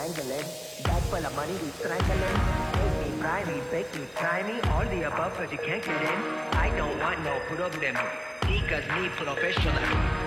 dangling. Bag full of money, we strangling. Make me, fry me, bake me, try me. All the above, cause you can't get in. I don't want no problem. Because me professional.